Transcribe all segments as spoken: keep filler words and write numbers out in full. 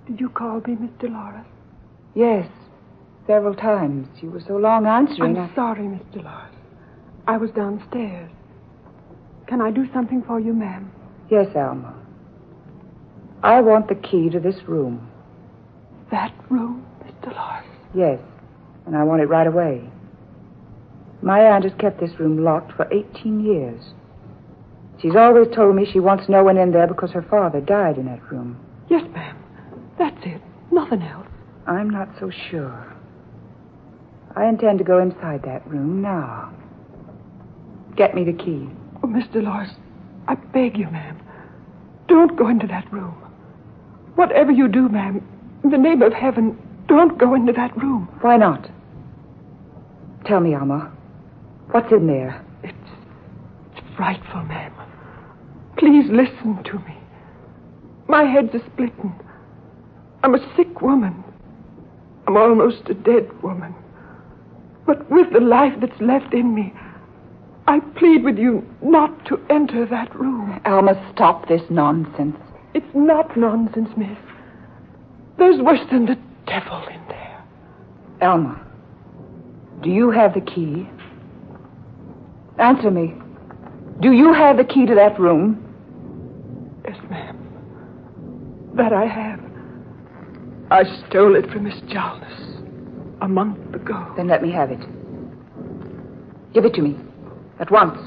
Did you call me, Miss Dolores? Yes, several times. You were so long answering. I'm I... sorry, Miss Dolores. I was downstairs. Can I do something for you, ma'am? Yes, Alma. I want the key to this room. That room, Miss Dolores? Yes, and I want it right away. My aunt has kept this room locked for eighteen years. She's always told me she wants no one in there because her father died in that room. Yes, ma'am. That's it. Nothing else. I'm not so sure. I intend to go inside that room now. Get me the key. Oh, Miss Dolores, I beg you, ma'am. Don't go into that room. Whatever you do, ma'am, in the name of heaven, don't go into that room. Why not? Tell me, Alma. What's in there? It's, it's frightful, ma'am. Please listen to me. My head's a splitting. I'm a sick woman. I'm almost a dead woman. But with the life that's left in me, I plead with you not to enter that room. Alma, stop this nonsense. It's not nonsense, miss. There's worse than the devil in there. Alma, do you have the key? Answer me. Do you have the key to that room? Yes, ma'am. That I have. I stole it from Miss Jalness a month ago. Then let me have it. Give it to me. At once.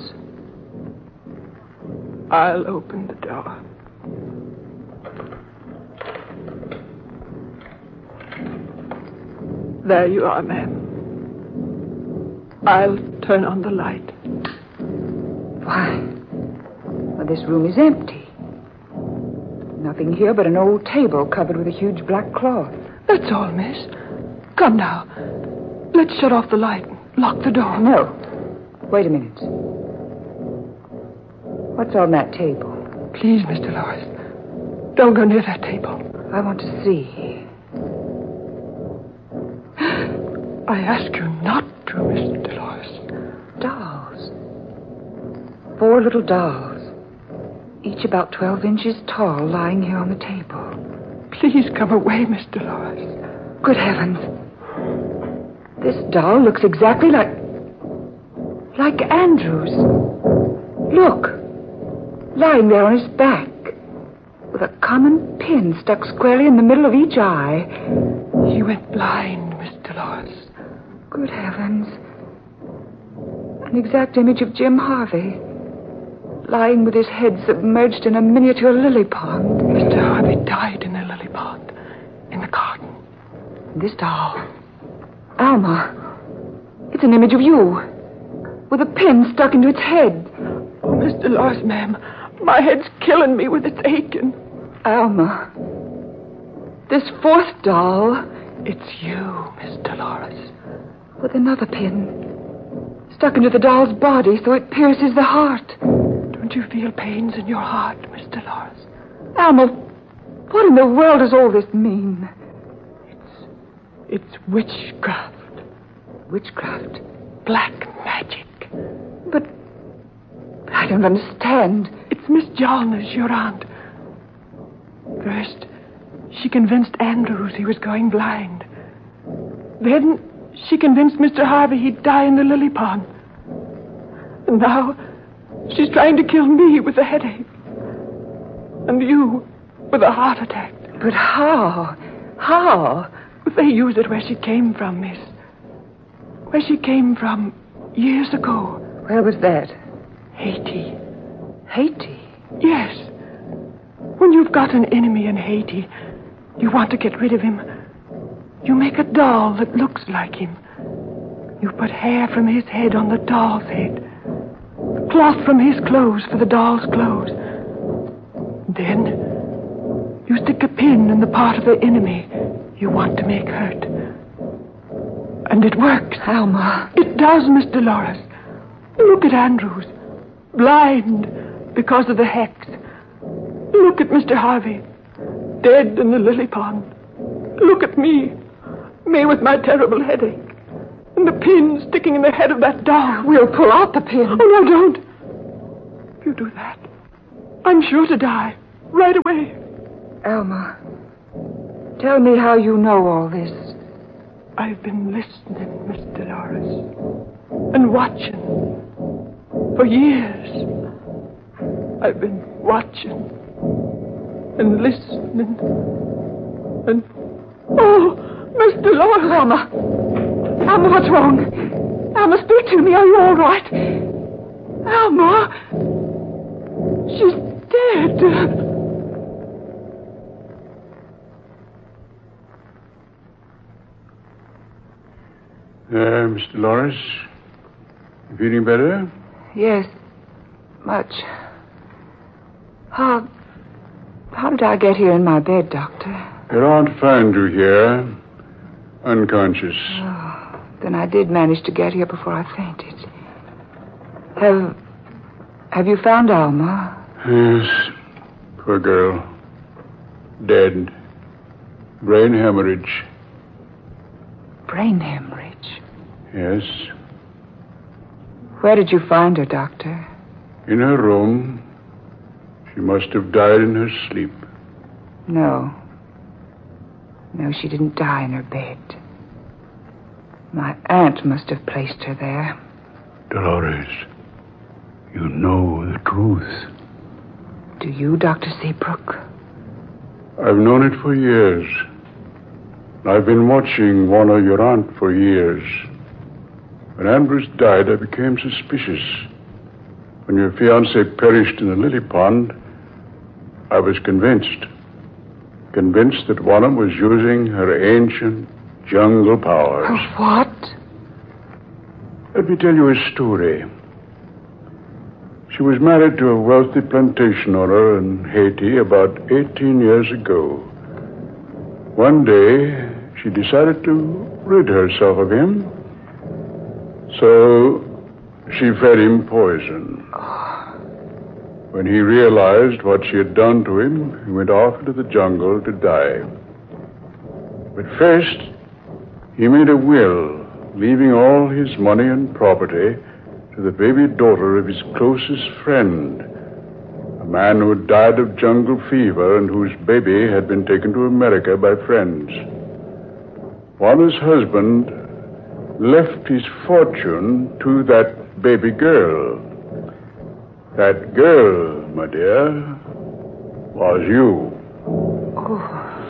I'll open the door. There you are, ma'am. I'll turn on the light. Why? Well, this room is empty. Nothing here but an old table covered with a huge black cloth. That's all, miss. Come now. Let's shut off the light and lock the door. No. Wait a minute. What's on that table? Please, Miss Dolores, don't go near that table. I want to see. I ask you not to, Miss Dolores. Dolls. Four little dolls. Each about twelve inches tall, lying here on the table. Please come away, Miss Dolores. Good heavens. This doll looks exactly like... like Andrew's. Look. Lying there on his back. With a common pin stuck squarely in the middle of each eye. He went blind, Miss Dolores. Good heavens. An exact image of Jim Harvey. Lying with his head submerged in a miniature lily pond. Mister Harvey died in a lily pond. In the garden. This doll. Alma. It's an image of you. With a pin stuck into its head. Oh, Miss Dolores, ma'am. My head's killing me with its aching. Alma. This fourth doll. It's you, Miss Dolores. With another pin. Stuck into the doll's body so it pierces the heart. Don't you feel pains in your heart, Miss Dolores? Alma, what in the world does all this mean? It's... it's witchcraft. Witchcraft? Black magic. But... I don't understand. It's Miss Jalness, your aunt. First, she convinced Andrews he was going blind. Then, she convinced Mister Harvey he'd die in the lily pond. And now, she's trying to kill me with a headache. And you with a heart attack. But how? How? They use it where she came from, miss. Where she came from years ago. Where was that? Haiti. Haiti? Yes. When you've got an enemy in Haiti, you want to get rid of him. You make a doll that looks like him. You put hair from his head on the doll's head. Cloth from his clothes for the doll's clothes. Then you stick a pin in the part of the enemy you want to make hurt. And it works. Alma. It does, Miss Dolores. Look at Andrews. Blind because of the hex. Look at Mister Harvey. Dead in the lily pond. Look at me. Me with my terrible headache. And the pin sticking in the head of that doll. We'll pull out the pin. Oh, no, don't. If you do that, I'm sure to die. Right away. Alma, Tell me how you know all this. I've been listening, Miss Dolores, and watching. For years, I've been watching and listening and... Oh, Miss Dolores! Alma! Alma, what's wrong? Alma, speak to me. Are you all right? Alma! She's dead. Uh, Miss Dolores, you feeling better? Yes, much. How... How did I get here in my bed, Doctor? Your aunt found you here, unconscious. Oh, then I did manage to get here before I fainted. Have... Have you found Alma? Yes, poor girl. Dead. Brain hemorrhage. Brain hemorrhage? Yes. Where did you find her, Doctor? In her room. She must have died in her sleep. No. No, she didn't die in her bed. My aunt must have placed her there. Dolores, you know the truth. Do you, Doctor Seabrook? I've known it for years. I've been watching Warner, your aunt, for years. When Andrews died, I became suspicious. When your fiancé perished in the lily pond, I was convinced. Convinced that Warner was using her ancient jungle powers. Her what? Let me tell you a story. She was married to a wealthy plantation owner in Haiti about eighteen years ago. One day, she decided to rid herself of him. So, she fed him poison. When he realized what she had done to him, he went off into the jungle to die. But first, he made a will, leaving all his money and property to the baby daughter of his closest friend, a man who had died of jungle fever and whose baby had been taken to America by friends. Warner's husband left his fortune to that baby girl. That girl, my dear, was you. Oh.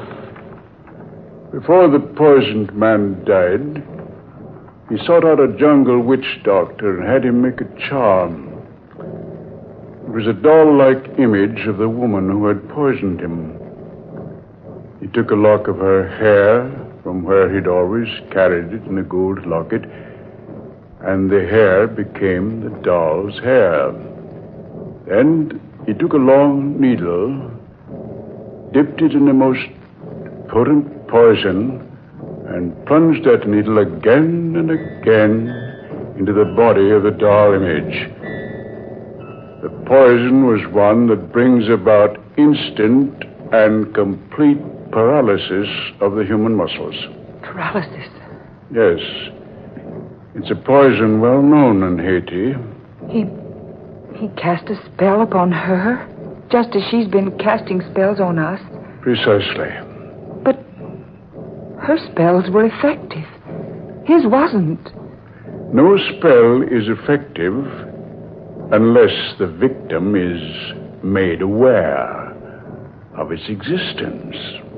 Before the poisoned man died, he sought out a jungle witch doctor and had him make a charm. It was a doll-like image of the woman who had poisoned him. He took a lock of her hair from where he'd always carried it in a gold locket, and the hair became the doll's hair. Then he took a long needle, dipped it in the most potent poison, and plunged that needle again and again into the body of the doll image. The poison was one that brings about instant and complete paralysis of the human muscles. Paralysis? Yes. It's a poison well known in Haiti. He... he cast a spell upon her, just as she's been casting spells on us. Precisely. But her spells were effective. His wasn't. No spell is effective unless the victim is made aware of its existence.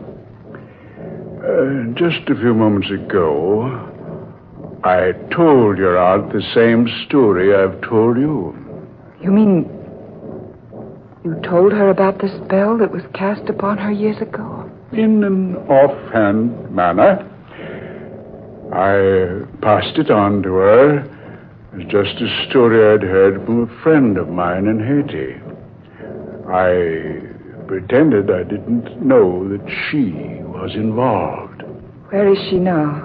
Uh, just a few moments ago, I told your aunt the same story I've told you. You mean you told her about the spell that was cast upon her years ago? In an offhand manner. I passed it on to her as just a story I'd heard from a friend of mine in Haiti. I pretended I didn't know that she was involved. Where is she now?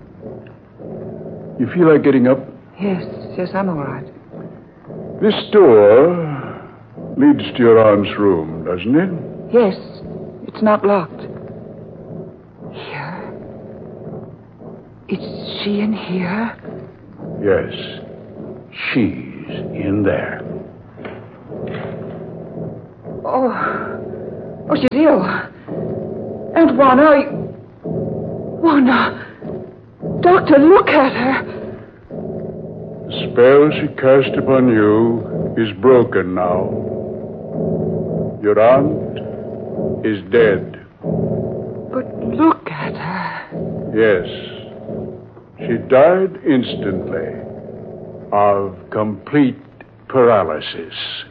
You feel like getting up? Yes, yes, I'm all right. This door leads to your aunt's room, doesn't it? Yes, it's not locked. Here? Is she in here? Yes, she's in there. Oh, oh, she's ill. Aunt Juana, are you, Warner. Doctor, look at her. The spell she cast upon you is broken now. Your aunt is dead. But look at her. Yes. She died instantly of complete paralysis.